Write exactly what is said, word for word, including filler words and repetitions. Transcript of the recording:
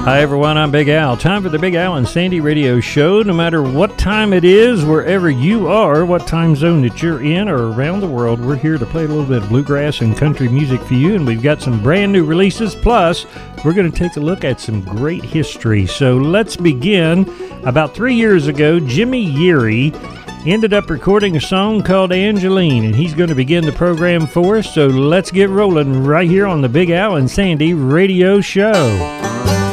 Hi everyone, I'm Big Al. Time for the Big Al and Sandy Radio Show. No matter what time it is, wherever you are, what time zone that you're in or around the world, we're here to play a little bit of bluegrass and country music for you. And we've got some brand new releases. Plus, we're going to take a look at some great history. So let's begin. About three years ago, Jimmy Yeary ended up recording a song called Angeline, and he's going to begin the program for us. So let's get rolling right here on the Big Al and Sandy Radio Show.